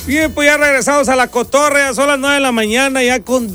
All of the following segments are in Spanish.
Bien, pues ya regresamos a la cotorra, ya son las 9 de la mañana, ya con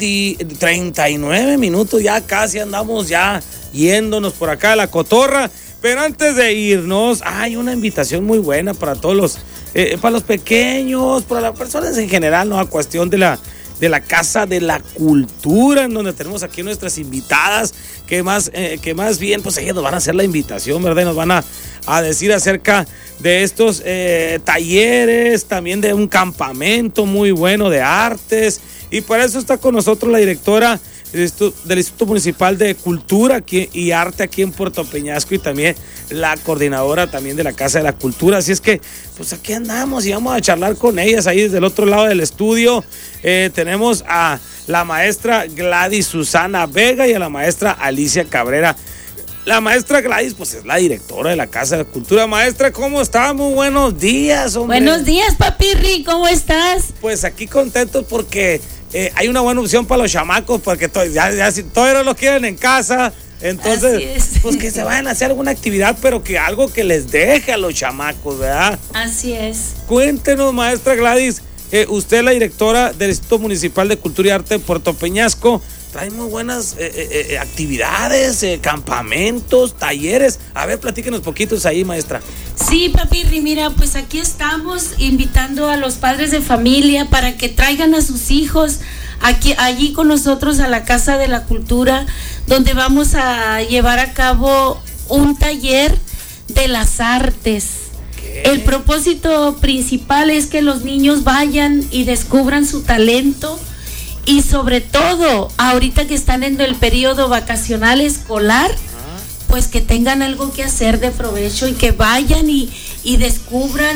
39 minutos, ya casi andamos ya yéndonos por acá a la cotorra. Pero antes de irnos, hay una invitación muy buena para todos los, para los pequeños, para las personas en general, ¿no? A cuestión de la Casa de la Cultura, en donde tenemos aquí nuestras invitadas, que más bien, pues ellas nos van a hacer la invitación, ¿verdad? Y nos van a decir acerca de estos talleres, también de un campamento muy bueno de artes. Y para eso está con nosotros la directora del Instituto Municipal de Cultura y Arte aquí en Puerto Peñasco, y también la coordinadora también de la Casa de la Cultura. Así es que, pues aquí andamos y vamos a charlar con ellas ahí desde el otro lado del estudio. Tenemos a la maestra Gladys Susana Vega y a la maestra Alicia Cabrera. La maestra Gladys, pues es la directora de la Casa de la Cultura. Maestra, ¿cómo está? Muy buenos días, hombre. Buenos días, papirri, ¿cómo estás? Pues aquí contentos porque hay una buena opción para los chamacos, porque todos los quieren en casa. Entonces, pues que se vayan a hacer alguna actividad, pero que algo que les deje a los chamacos, ¿verdad? Así es. Cuéntenos, maestra Gladys, usted es la directora del Instituto Municipal de Cultura y Arte de Puerto Peñasco. Trae muy buenas actividades, campamentos, talleres. A ver, platíquenos poquitos ahí, maestra. Sí, papirri, mira, pues aquí estamos invitando a los padres de familia para que traigan a sus hijos allí con nosotros a la Casa de la Cultura, donde vamos a llevar a cabo un taller de las artes. ¿Qué? El propósito principal es que los niños vayan y descubran su talento. Y sobre todo, ahorita que están en el periodo vacacional escolar, pues que tengan algo que hacer de provecho y que vayan y descubran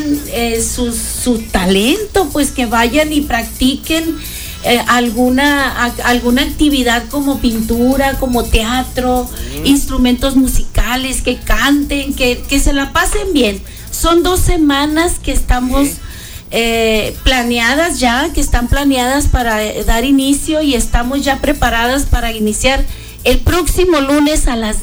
su talento, pues que vayan y practiquen alguna actividad como pintura, como teatro, instrumentos musicales, que canten, que se la pasen bien. Son 2 semanas que estamos... que están planeadas para dar inicio, y estamos ya preparadas para iniciar el próximo lunes a las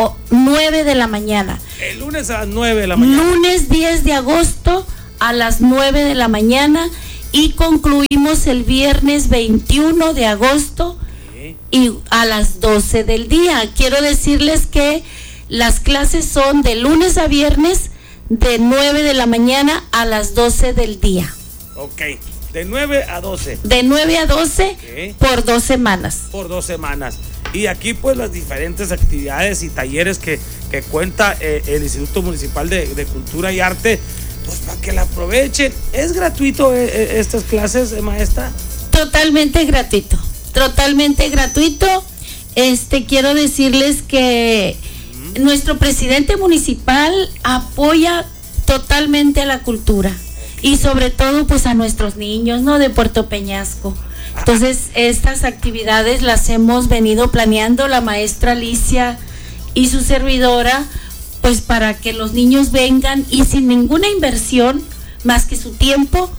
9 de la mañana. El lunes a las 9 de la mañana. Lunes 10 de agosto a las 9 de la mañana, y concluimos el viernes 21 de agosto y a las 12 del día. Quiero decirles que las clases son de lunes a viernes, de 9 de la mañana a las 12 del día. Ok, de 9 a 12. De 9 a 12 por 2 semanas. Por 2 semanas. Y aquí pues las diferentes actividades y talleres que cuenta el Instituto Municipal de Cultura y Arte, pues para que la aprovechen. ¿Es gratuito estas clases, maestra? Totalmente gratuito. Totalmente gratuito. Quiero decirles que nuestro presidente municipal apoya totalmente a la cultura, y sobre todo pues a nuestros niños, ¿no?, de Puerto Peñasco. Entonces estas actividades las hemos venido planeando la maestra Alicia y su servidora, pues para que los niños vengan y sin ninguna inversión más que su tiempo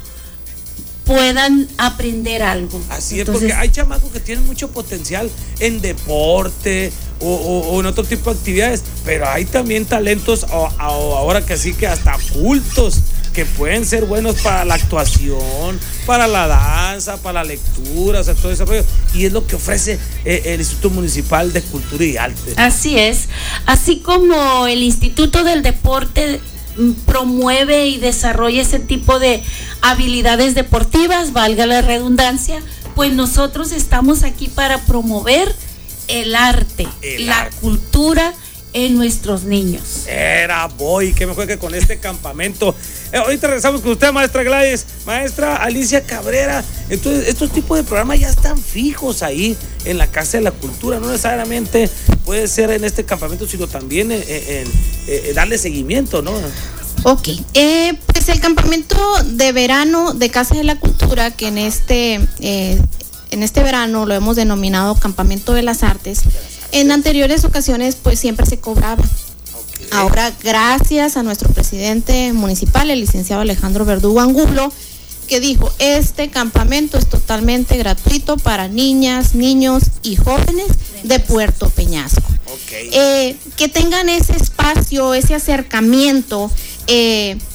puedan aprender algo. Así es. Entonces, porque hay chamacos que tienen mucho potencial en deporte o en otro tipo de actividades, pero hay también talentos ahora que sí, que hasta cultos, que pueden ser buenos para la actuación, para la danza, para la lectura, o sea, todo ese rollo. Y es lo que ofrece el Instituto Municipal de Cultura y Arte. Así es. Así como el Instituto del Deporte promueve y desarrolla ese tipo de habilidades deportivas, valga la redundancia, pues nosotros estamos aquí para promover el arte, la cultura en nuestros niños. Qué mejor que con este campamento. Ahorita regresamos con usted, maestra Gladys. Maestra Alicia Cabrera, entonces estos tipos de programas ya están fijos ahí en la Casa de la Cultura, no necesariamente puede ser en este campamento, sino también darle seguimiento, ¿no? Ok, pues el campamento de verano de Casa de la Cultura, que en este verano lo hemos denominado Campamento de las Artes. En anteriores ocasiones pues siempre se cobraba. Okay. Ahora, gracias a nuestro presidente municipal, el licenciado Alejandro Verdugo Angulo, que dijo, este campamento es totalmente gratuito para niñas, niños y jóvenes de Puerto Peñasco. Okay. Que tengan ese espacio, ese acercamiento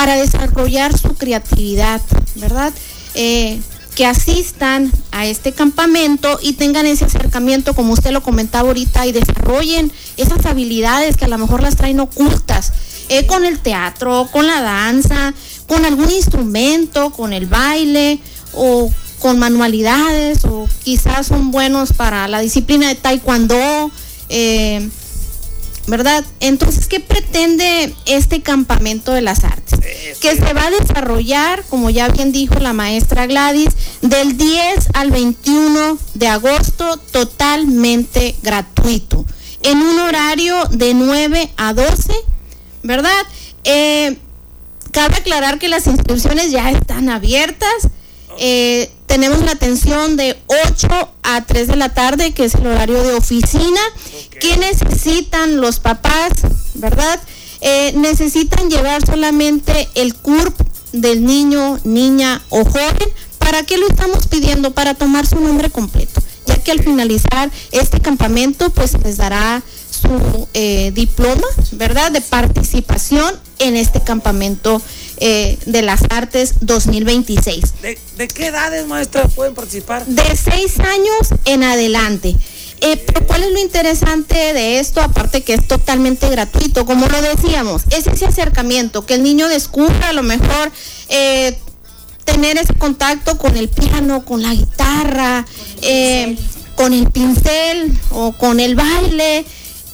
para desarrollar su creatividad, ¿verdad? Que asistan a este campamento y tengan ese acercamiento, como usted lo comentaba ahorita, y desarrollen esas habilidades que a lo mejor las traen ocultas, con el teatro, con la danza, con algún instrumento, con el baile o con manualidades, o quizás son buenos para la disciplina de taekwondo, ¿verdad? Entonces, ¿qué pretende este campamento de las artes? Que se va a desarrollar, como ya bien dijo la maestra Gladys, del 10 al 21 de agosto, totalmente gratuito, en un horario de 9 a 12, ¿verdad? Cabe aclarar que las inscripciones ya están abiertas. Tenemos la atención de 8 a 3 de la tarde, que es el horario de oficina. ¿Qué necesitan los papás, verdad? Necesitan llevar solamente el CURP del niño, niña o joven. ¿Para qué lo estamos pidiendo? Para tomar su nombre completo, ya que al finalizar este campamento pues les dará su diploma, ¿verdad?, de participación en este campamento de las artes 2026. ¿De qué edades, maestra, pueden participar? De 6 años en adelante. Pero ¿cuál es lo interesante de esto? Aparte que es totalmente gratuito, como lo decíamos, es ese acercamiento, que el niño descubra a lo mejor tener ese contacto con el piano, con la guitarra, con el pincel o con el baile.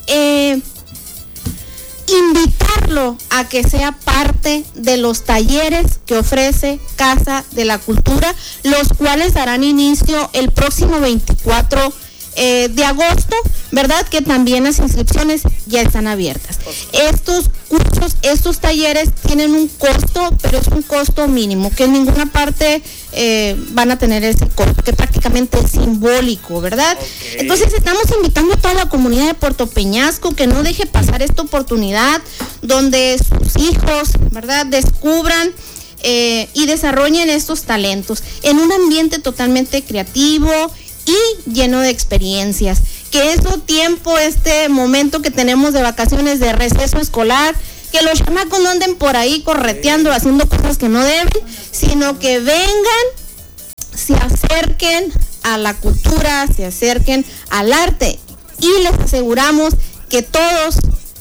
Invitarlo a que sea parte de los talleres que ofrece Casa de la Cultura, los cuales darán inicio el próximo 24 de agosto, ¿verdad? Que también las inscripciones ya están abiertas. Estos cursos, estos talleres tienen un costo, pero es un costo mínimo, que en ninguna parte van a tener ese costo, que prácticamente es simbólico, ¿verdad? Entonces estamos invitando a toda la comunidad de Puerto Peñasco que no deje pasar esta oportunidad donde sus hijos, ¿verdad?, descubran y desarrollen estos talentos en un ambiente totalmente creativo y lleno de experiencias. Que es su tiempo, este momento que tenemos de vacaciones, de receso escolar, que los chamacos no anden por ahí correteando, haciendo cosas que no deben, sino que vengan, se acerquen a la cultura, se acerquen al arte, y les aseguramos que todos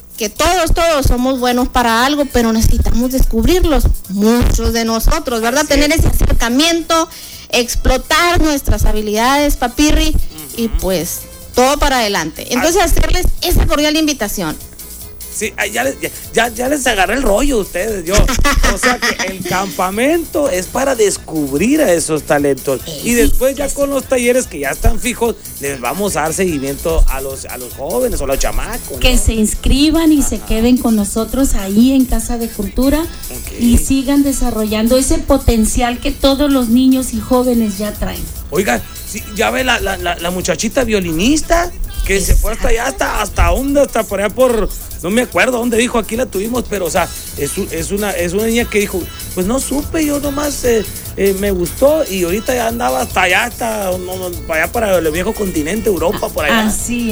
somos buenos para algo, pero necesitamos descubrirlos, muchos de nosotros, ¿verdad? Tener ese acercamiento, explotar nuestras habilidades, papirri, y pues todo para adelante. Entonces hacerles esa cordial invitación. Sí, ya les agarré el rollo a ustedes, yo. O sea que el campamento es para descubrir a esos talentos. Y después ya con los talleres que ya están fijos, les vamos a dar seguimiento a los jóvenes o a los chamacos, ¿no? Que se inscriban y se queden con nosotros ahí en Casa de Cultura y sigan desarrollando ese potencial que todos los niños y jóvenes ya traen. Oiga, sí, ya ve la muchachita violinista que se fue hasta allá, hasta por allá por, no me acuerdo dónde dijo, aquí la tuvimos, pero o sea, es una niña que dijo, pues no supe, yo nomás me gustó, y ahorita ya andaba hasta allá, para el viejo continente, Europa, por allá.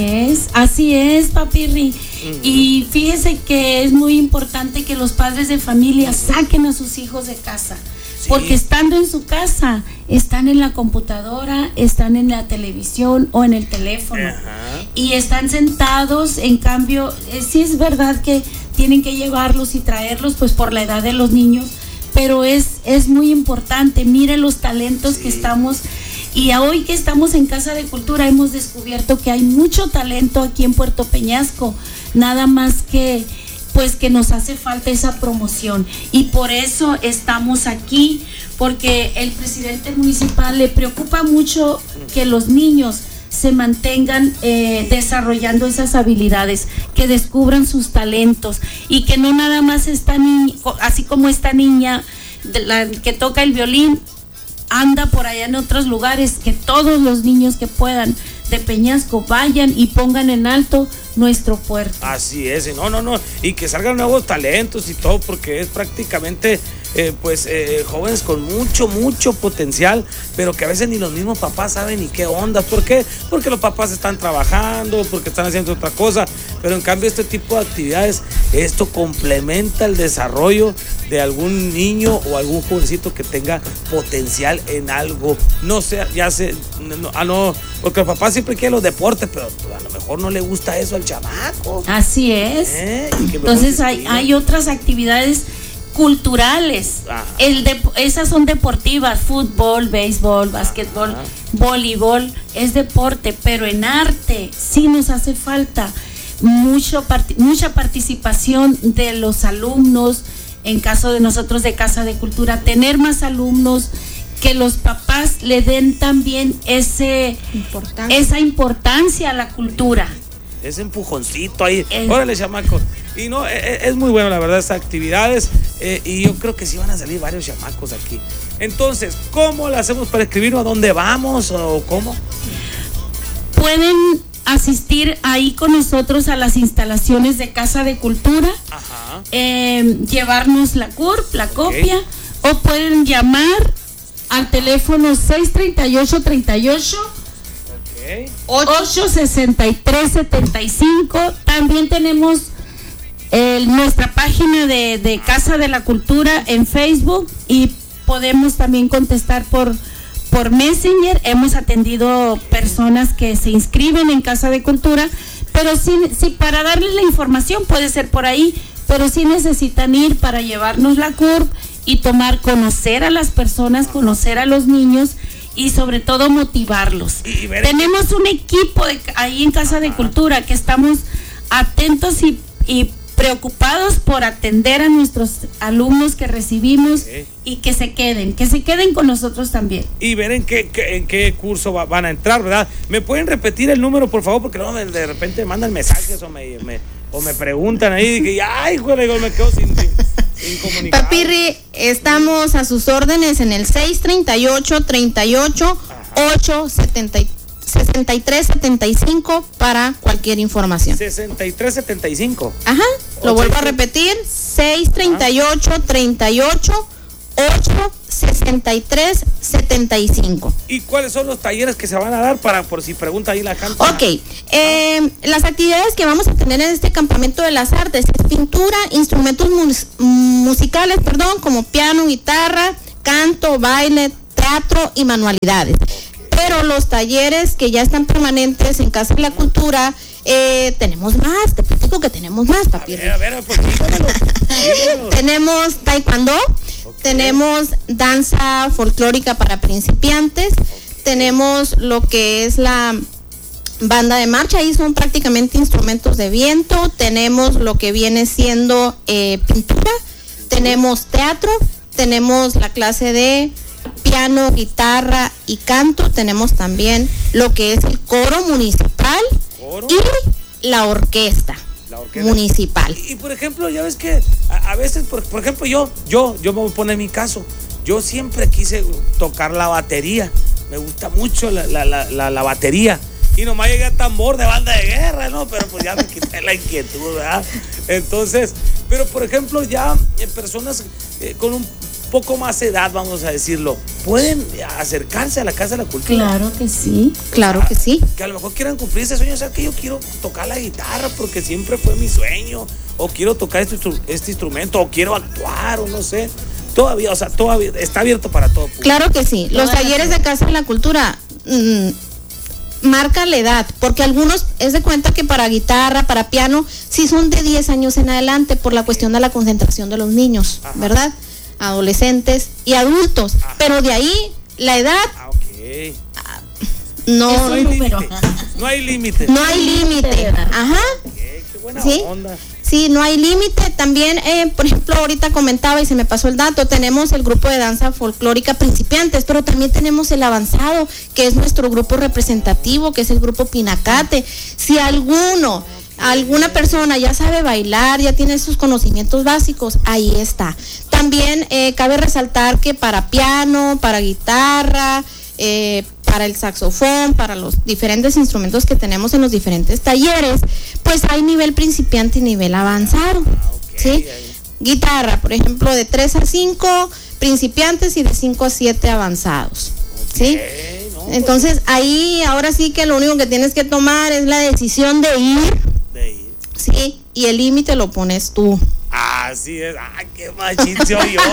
Así es, papirri. Y fíjese que es muy importante que los padres de familia saquen a sus hijos de casa. Sí. Porque estando en su casa, están en la computadora, están en la televisión o en el teléfono. Y están sentados, en cambio, sí es verdad que tienen que llevarlos y traerlos, pues por la edad de los niños, pero es muy importante. Miren los talentos que estamos, y hoy que estamos en Casa de Cultura hemos descubierto que hay mucho talento aquí en Puerto Peñasco, nada más que pues que nos hace falta esa promoción, y por eso estamos aquí, porque el presidente municipal le preocupa mucho que los niños se mantengan desarrollando esas habilidades, que descubran sus talentos, y que no nada más así como esta niña que toca el violín anda por allá en otros lugares, que todos los niños que puedan de Peñasco vayan y pongan en alto nuestro puerto. Así es, no, y que salgan nuevos talentos y todo, porque es prácticamente jóvenes con mucho potencial, pero que a veces ni los mismos papás saben ni qué onda. ¿Por qué? Porque los papás están trabajando, porque están haciendo otra cosa, pero en cambio este tipo de actividades esto complementa el desarrollo de algún niño o algún jovencito que tenga potencial en algo. No sé, porque el papá siempre quiere los deportes, pero a lo mejor no le gusta eso al chamaco. Así es. Entonces hay otras actividades culturales. Esas son deportivas: fútbol, béisbol, básquetbol, voleibol, es deporte, pero en arte sí nos hace falta mucha participación de los alumnos. En caso de nosotros de Casa de Cultura, tener más alumnos, que los papás le den también esa importancia a la cultura. Ese empujoncito ahí, órale, chamaco. Y no, es muy bueno, la verdad, estas actividades, y yo creo que sí van a salir varios chamacos aquí. Entonces, ¿cómo le hacemos para escribirnos? ¿A dónde vamos o cómo? Pueden asistir ahí con nosotros a las instalaciones de Casa de Cultura, llevarnos la CURP, la copia, o pueden llamar al teléfono 638-38 863-75. También tenemos nuestra página de Casa de la Cultura en Facebook, y podemos también contestar por Messenger. Hemos atendido personas que se inscriben en Casa de Cultura, pero sí para darles la información puede ser por ahí, pero sí necesitan ir para llevarnos la CURP y conocer a las personas, conocer a los niños y sobre todo motivarlos. Tenemos un equipo ahí en Casa de Cultura que estamos atentos y preocupados por atender a nuestros alumnos que recibimos, y que se queden con nosotros también. Y ver en qué curso van a entrar, ¿verdad? ¿Me pueden repetir el número, por favor? Porque luego de repente mandan mensajes o me preguntan ahí, que ay, güey, me quedo sin comunicar. Papirri, estamos a sus órdenes en el 638-38-863-75 para cualquier información. 6375. Ajá, lo vuelvo a repetir, 638-38-863-75. ¿Y cuáles son los talleres que se van a dar por si pregunta ahí la gente? Ok, las actividades que vamos a tener en este campamento de las artes es pintura, instrumentos musicales, como piano, guitarra, canto, baile, teatro y manualidades. Pero los talleres que ya están permanentes en Casa de la Cultura, tenemos más, te platico que tenemos más, papi. A ver, dígamelo. Tenemos taekwondo, tenemos danza folclórica para principiantes, tenemos lo que es la banda de marcha, ahí son prácticamente instrumentos de viento, tenemos lo que viene siendo pintura, tenemos teatro, tenemos la clase de piano, guitarra y canto, tenemos también lo que es el coro municipal y la orquesta municipal. Y por ejemplo, ya ves que a veces, por ejemplo, yo me voy a poner en mi caso, yo siempre quise tocar la batería, me gusta mucho la batería, y nomás llegué a tambor de banda de guerra, ¿no? Pero pues ya me quité la inquietud, ¿verdad? Entonces, pero por ejemplo, ya personas con un poco más edad, vamos a decirlo, pueden acercarse a la Casa de la Cultura. Claro que sí. Claro que sí. Que a lo mejor quieran cumplir ese sueño, o sea, que yo quiero tocar la guitarra porque siempre fue mi sueño, o quiero tocar este instrumento, o quiero actuar, o no sé. Todavía está abierto para todo público. Claro que sí. Los talleres de Casa de la Cultura marca la edad, porque algunos es de cuenta que para guitarra, para piano, sí son de 10 años en adelante por la cuestión de la concentración de los niños, ¿verdad? Adolescentes y adultos, pero de ahí la edad no hay límite. No hay límite. No hay límite. Ajá. Qué buena onda. Sí, no hay límite. También, por ejemplo, ahorita comentaba y se me pasó el dato, tenemos el grupo de danza folclórica principiantes, pero también tenemos el avanzado, que es nuestro grupo representativo, que es el grupo Pinacate. Si alguna persona ya sabe bailar, ya tiene sus conocimientos básicos, ahí está. También cabe resaltar que para piano, para guitarra, para el saxofón, para los diferentes instrumentos que tenemos en los diferentes talleres, pues hay nivel principiante y nivel avanzado. ¿Sí? Guitarra, por ejemplo, de 3 a 5 principiantes y de 5 a 7 avanzados. ¿Sí? Entonces ahí ahora sí que lo único que tienes que tomar es la decisión de ir. Sí, y el límite lo pones tú. Así es. ¡Ay, qué machín soy yo!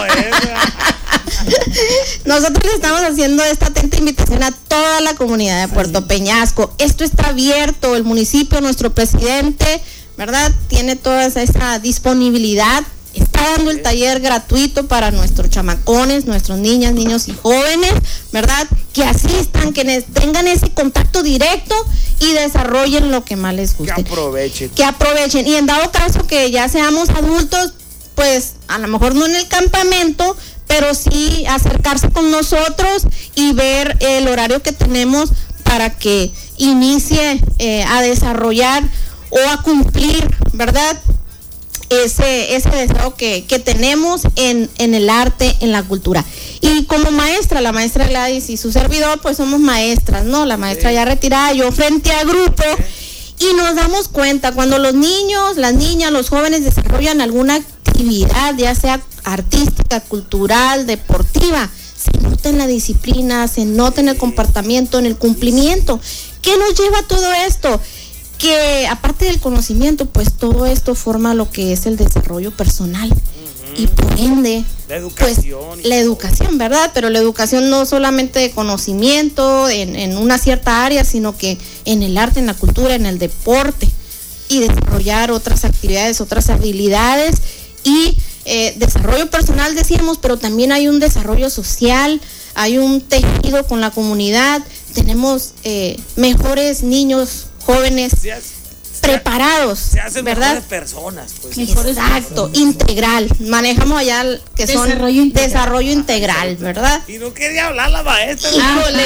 Nosotros estamos haciendo esta atenta invitación a toda la comunidad de Puerto Peñasco. Esto está abierto, el municipio, nuestro presidente, ¿verdad? Tiene toda esa disponibilidad. Está dando el taller gratuito para nuestros chamacones, nuestros niñas, niños y jóvenes, ¿verdad? Que asistan, que tengan ese contacto directo y desarrollen lo que más les guste. Que aprovechen. Y en dado caso que ya seamos adultos, pues a lo mejor no en el campamento, pero sí acercarse con nosotros y ver el horario que tenemos para que inicie a desarrollar o a cumplir, ¿verdad? Ese deseo que tenemos en el arte, en la cultura. Y como maestra, la maestra Gladys y su servidor, pues somos maestras, ¿no? La maestra ya retirada, yo frente a grupo, y nos damos cuenta cuando los niños, las niñas, los jóvenes desarrollan alguna actividad, ya sea artística, cultural, deportiva, se nota en la disciplina, se nota en el comportamiento, en el cumplimiento. ¿Qué nos lleva a todo esto? Que aparte del conocimiento, pues todo esto forma lo que es el desarrollo personal. Y por ende, la educación, pues, la educación, ¿verdad? Pero la educación no solamente de conocimiento en una cierta área, sino que en el arte, en la cultura, en el deporte, y desarrollar otras actividades, otras habilidades y desarrollo personal, decíamos, pero también hay un desarrollo social, hay un tejido con la comunidad, tenemos mejores niños, jóvenes preparados, se hacen ¿verdad? Mejores personas, pues. Exacto, integral. Manejamos allá que son desarrollo integral, ¿verdad? Y no quería hablar la maestra. Híjole.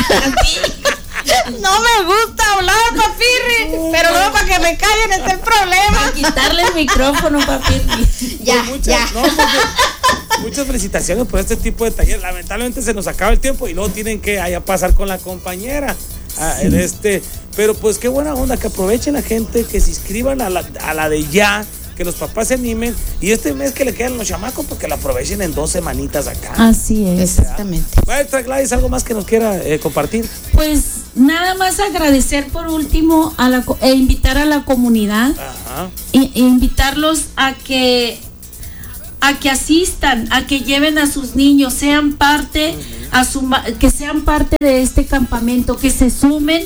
No me gusta hablar, Papirri, pero luego para que me callen está el problema. Para quitarle el micrófono, Papirri. Ya. Muchas felicitaciones por este tipo de taller. Lamentablemente se nos acaba el tiempo y luego tienen que allá pasar con la compañera. Pero pues qué buena onda, que aprovechen la gente, que se inscriban a la de ya, que los papás se animen, y este mes que le quedan los chamacos, porque lo aprovechen en 2 semanitas acá. Así es. Exactamente. Maestra Gladys, ¿algo más que nos quiera compartir? Pues nada más agradecer por último e invitar a la comunidad. Ajá. Invitarlos a que asistan, a que lleven a sus niños, sean parte, que sean parte de este campamento, que se sumen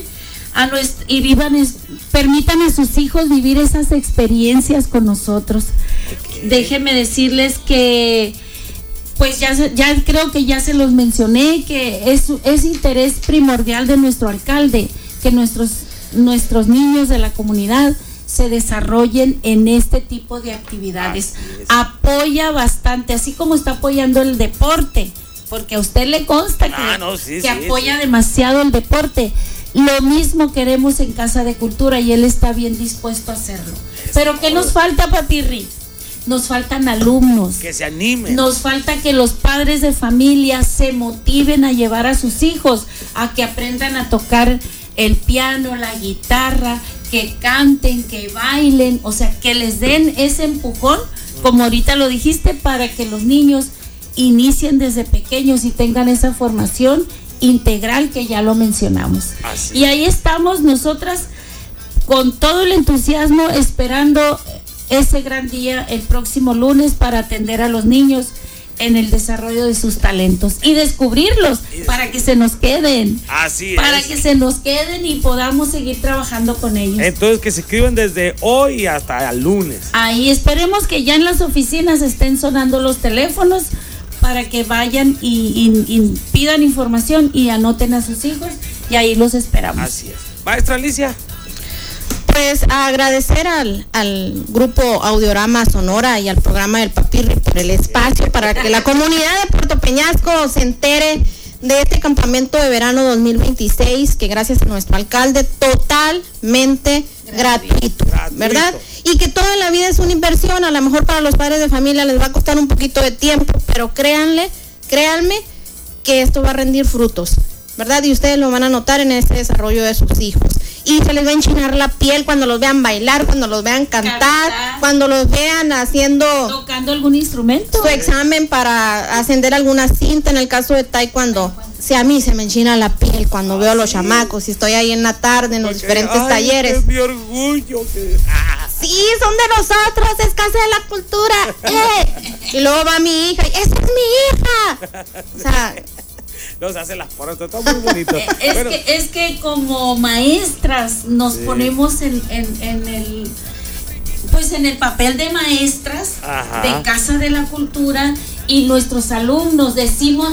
y permitan a sus hijos vivir esas experiencias con nosotros. Okay. Déjenme decirles que pues ya creo que ya se los mencioné, que es interés primordial de nuestro alcalde que nuestros niños de la comunidad se desarrollen en este tipo de actividades. Apoya bastante, así como está apoyando el deporte, porque a usted le consta que apoya demasiado el deporte. Lo mismo queremos en Casa de Cultura y él está bien dispuesto a hacerlo. Pero ¿qué nos falta, Papirri? Nos faltan alumnos. Que se animen. Nos falta que los padres de familia se motiven a llevar a sus hijos a que aprendan a tocar el piano, la guitarra, que canten, que bailen, o sea, que les den ese empujón, como ahorita lo dijiste, para que los niños inicien desde pequeños y tengan esa formación integral que ya lo mencionamos. Y ahí estamos nosotras con todo el entusiasmo esperando ese gran día el próximo lunes para atender a los niños en el desarrollo de sus talentos y descubrirlos para que se nos queden. Así es. Para que se nos queden y podamos seguir trabajando con ellos. Entonces que se escriban desde hoy hasta el lunes. Ahí esperemos que ya en las oficinas estén sonando los teléfonos para que vayan y pidan información y anoten a sus hijos y ahí los esperamos. Así es. Maestra Alicia. Pues agradecer al grupo Audiorama Sonora y al programa del Papirri por el espacio para que la comunidad de Puerto Peñasco se entere de este campamento de verano 2026 que gracias a nuestro alcalde totalmente gratuito, ¿verdad? Y que todo en la vida es una inversión, a lo mejor para los padres de familia les va a costar un poquito de tiempo, pero créanme que esto va a rendir frutos, ¿verdad? Y ustedes lo van a notar en este desarrollo de sus hijos. Y se les va a enchinar la piel cuando los vean bailar, cuando los vean cantar, cuando los vean tocando algún instrumento. Su examen para ascender alguna cinta, en el caso de taekwondo. Si a mí se me enchina la piel cuando veo a los chamacos y estoy ahí en la tarde en los diferentes talleres. Es mi orgullo. sí, son de nosotros, es Casa de la Cultura. Y luego va mi hija, esa es mi hija. O sea, nos hace las porras, está muy bonito. Es que como maestras nos ponemos en el papel de maestras de Casa de la Cultura, y nuestros alumnos, decimos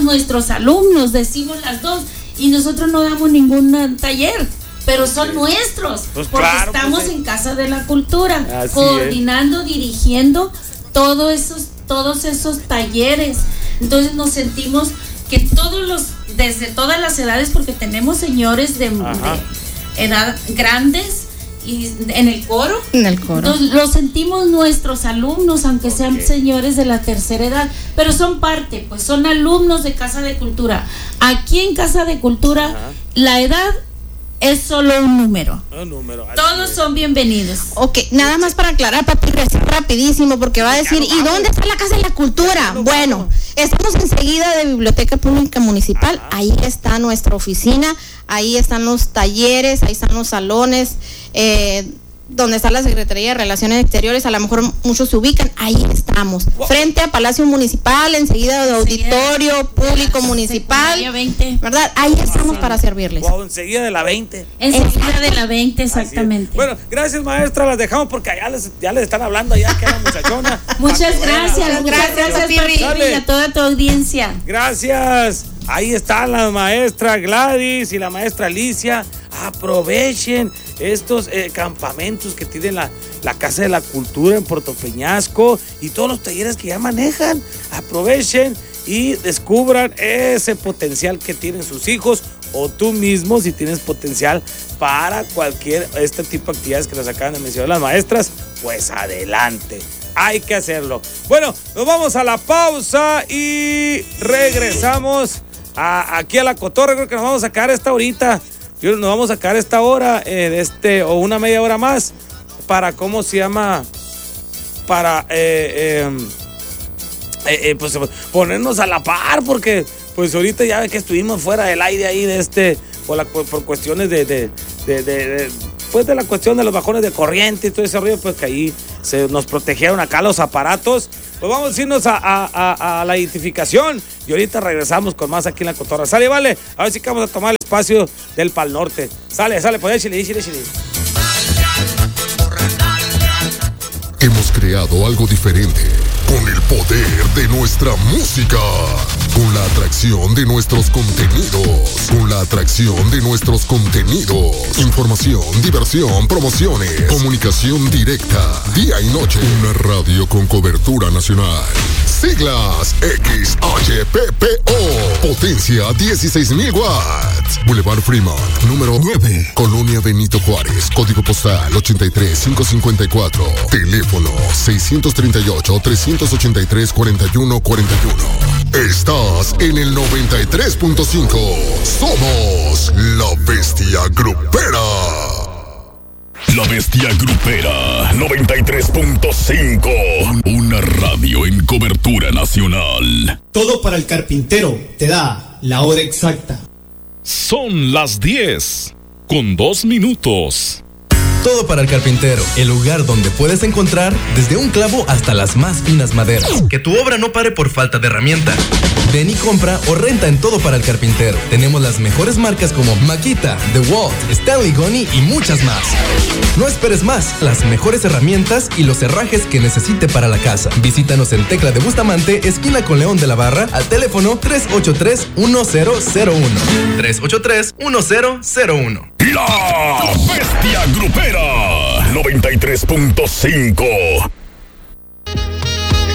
las dos, y nosotros no damos ningún taller, pero son nuestros, pues porque claro, estamos en Casa de la Cultura, así coordinando, dirigiendo todos esos talleres. Entonces nos sentimos que desde todas las edades, porque tenemos señores de edad grandes y en el coro. Entonces, lo sentimos nuestros alumnos, aunque sean señores de la tercera edad, pero son parte, pues son alumnos de Casa de Cultura. Aquí en Casa de Cultura, la edad es solo un número. Todos son bienvenidos. Ok, nada más para aclarar, papi, rapidísimo, porque va a decir, ¿y dónde está la Casa de la Cultura? Bueno, estamos enseguida de Biblioteca Pública Municipal. Ahí está nuestra oficina, ahí están los talleres, ahí están los salones, donde está la Secretaría de Relaciones Exteriores. A lo mejor muchos se ubican, ahí estamos, frente a Palacio Municipal, enseguida de Auditorio Público Municipal, 20. ¿verdad? Ahí estamos para servirles. Enseguida de la 20. Enseguida de la 20, exactamente. Bueno, gracias, maestra, las dejamos porque ya les están hablando allá, que era muchachona. Muchas gracias, Pirri, y a toda tu audiencia. Gracias. Ahí está la maestra Gladys y la maestra Alicia. Aprovechen estos campamentos que tiene la Casa de la Cultura en Puerto Peñasco y todos los talleres que ya manejan. Aprovechen y descubran ese potencial que tienen sus hijos, o tú mismo, si tienes potencial para cualquier tipo de actividades que nos acaban de mencionar las maestras, pues adelante. Hay que hacerlo. Bueno, nos vamos a la pausa y regresamos aquí a la cotorra. Creo que nos vamos a quedar esta horita. Nos vamos a quedar esta hora o una media hora más para, ¿cómo se llama? Para pues ponernos a la par, porque pues ahorita ya ve que estuvimos fuera del aire ahí por cuestiones de la cuestión de los bajones de corriente y todo ese rollo, pues que ahí se nos protegieron acá los aparatos. Pues vamos a irnos a la identificación y ahorita regresamos con más aquí en la cotorra. Sale, vale, a ver si vamos a tomar el espacio del Pal Norte. Sale, pues échale. Hemos creado algo diferente, con el poder de nuestra música, con la atracción de nuestros contenidos, información, diversión, promociones, comunicación directa, día y noche, una radio con cobertura nacional. Siglas XHPPO, potencia 16,000 watts, Boulevard Fremont, número 9, Colonia Benito Juárez, código postal 83554, teléfono 638-383-4141. Estás en el 93.5. Somos La Bestia Grupera. La Bestia Grupera 93.5. Una radio en cobertura nacional. Todo para el carpintero te da la hora exacta. Son las 10:02. Todo para el carpintero, el lugar donde puedes encontrar desde un clavo hasta las más finas maderas. Que tu obra no pare por falta de herramienta. Ven y compra o renta en Todo para el Carpintero. Tenemos las mejores marcas como Makita, DeWalt, Stanley Goni y muchas más. No esperes más, las mejores herramientas y los herrajes que necesite para la casa. Visítanos en Tecla de Bustamante, esquina con León de la Barra, al teléfono 383-1001. 383-1001. La Bestia Grupera 93.5.